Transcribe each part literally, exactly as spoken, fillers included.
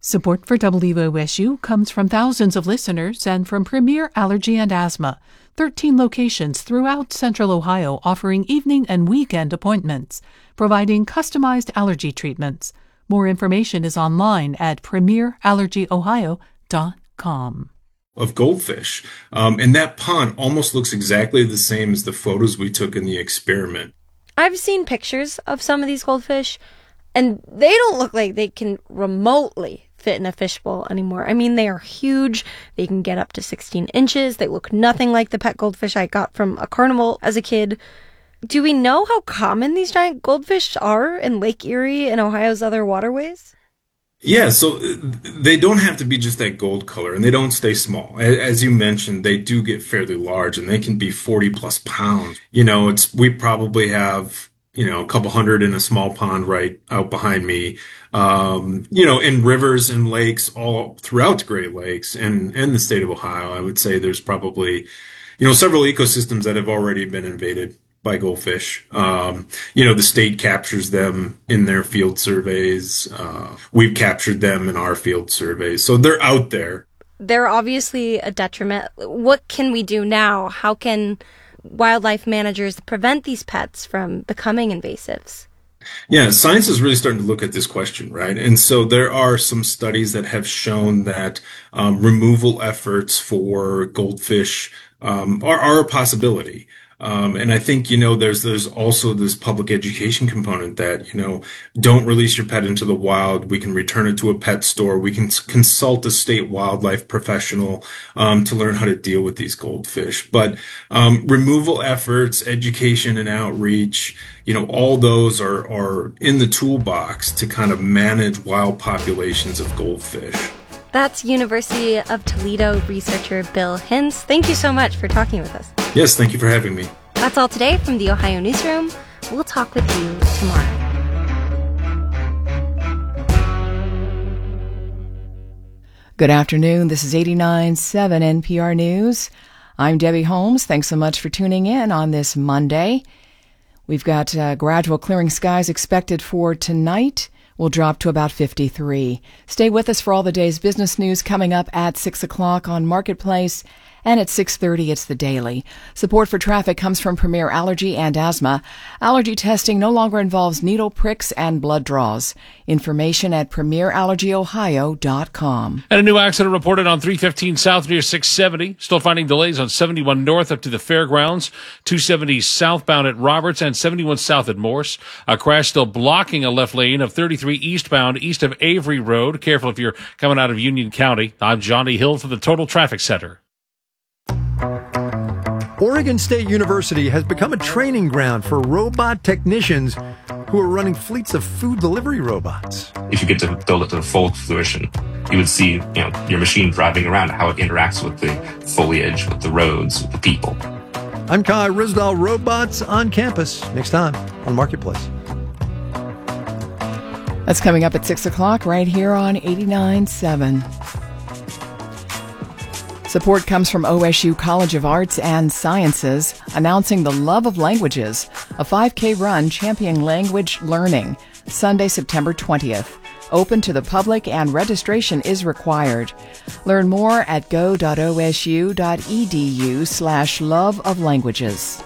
Support for W O S U comes from thousands of listeners and from Premier Allergy and Asthma, thirteen locations throughout Central Ohio offering evening and weekend appointments, providing customized allergy treatments. More information is online at premier allergy ohio dot com. Of goldfish. Um, and that pond almost looks exactly the same as the photos we took in the experiment. I've seen pictures of some of these goldfish, and they don't look like they can remotely fit in a fishbowl anymore. I mean, they are huge. They can get up to sixteen inches. They look nothing like the pet goldfish I got from a carnival as a kid. Do we know how common these giant goldfish are in Lake Erie and Ohio's other waterways? Yeah, so they don't have to be just that gold color, and they don't stay small. As you mentioned, they do get fairly large, and they can be forty plus pounds. You know, it's we probably have, you know, a couple hundred in a small pond right out behind me. Um, you know, in rivers and lakes all throughout the Great Lakes and, and the state of Ohio, I would say there's probably, you know, several ecosystems that have already been invaded by goldfish. Um, you know, the state captures them in their field surveys. Uh, we've captured them in our field surveys. So they're out there. They're obviously a detriment. What can we do now? How can wildlife managers prevent these pets from becoming invasives? Yeah, science is really starting to look at this question, right? And so there are some studies that have shown that um, removal efforts for goldfish um, are, are a possibility. Um, and I think, you know, there's, there's also this public education component that, you know, don't release your pet into the wild. We can return it to a pet store. We can consult a state wildlife professional, um, to learn how to deal with these goldfish. But, um, removal efforts, education and outreach, you know, all those are, are in the toolbox to kind of manage wild populations of goldfish. That's University of Toledo researcher Bill Hintz. Thank you so much for talking with us. Yes, thank you for having me. That's all today from the Ohio Newsroom. We'll talk with you tomorrow. Good afternoon. This is eighty-nine point seven N P R News. I'm Debbie Holmes. Thanks so much for tuning in on this Monday. We've got uh, gradual clearing skies expected for tonight. Will drop to about fifty-three. Stay with us for all the day's business news coming up at six o'clock on Marketplace. And at six thirty, it's the Daily. Support for traffic comes from Premier Allergy and Asthma. Allergy testing no longer involves needle pricks and blood draws. Information at premier allergy ohio dot com. And a new accident reported on three fifteen South near six seventy. Still finding delays on seventy-one North up to the Fairgrounds, two seventy southbound at Roberts, and seventy-one South at Morse. A crash still blocking a left lane of thirty-three eastbound east of Avery Road. Careful if you're coming out of Union County. I'm Johnny Hill for the Total Traffic Center. Oregon State University has become a training ground for robot technicians who are running fleets of food delivery robots. If you get to build it to full fruition, you would see, you know, your machine driving around, how it interacts with the foliage, with the roads, with the people. I'm Kai Risdall. Robots on Campus, next time on Marketplace. That's coming up at six o'clock right here on eighty-nine point seven. Support comes from O S U College of Arts and Sciences, announcing the Love of Languages, a five K run championing language learning, Sunday, September twentieth. Open to the public and registration is required. Learn more at go.osu.edu slash love of languages.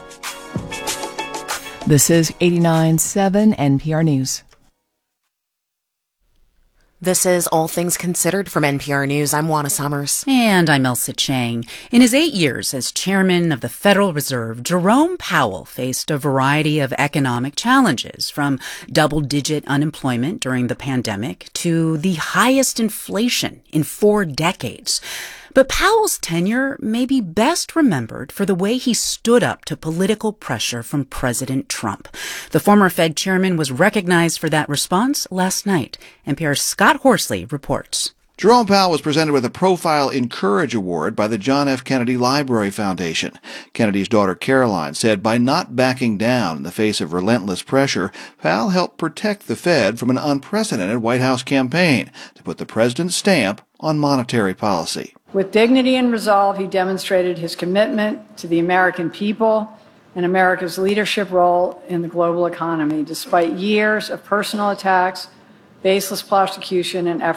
This is eighty-nine point seven N P R News. This is All Things Considered from N P R News. I'm Juana Summers. And I'm Elsa Chang. In his eight years as chairman of the Federal Reserve, Jerome Powell faced a variety of economic challenges, from double-digit unemployment during the pandemic to the highest inflation in four decades. But Powell's tenure may be best remembered for the way he stood up to political pressure from President Trump. The former Fed chairman was recognized for that response last night. N P R's Scott Horsley reports. Jerome Powell was presented with a Profile Encourage Award by the John F. Kennedy Library Foundation. Kennedy's daughter Caroline said by not backing down in the face of relentless pressure, Powell helped protect the Fed from an unprecedented White House campaign to put the president's stamp on monetary policy. With dignity and resolve, he demonstrated his commitment to the American people and America's leadership role in the global economy, despite years of personal attacks, baseless prosecution, and efforts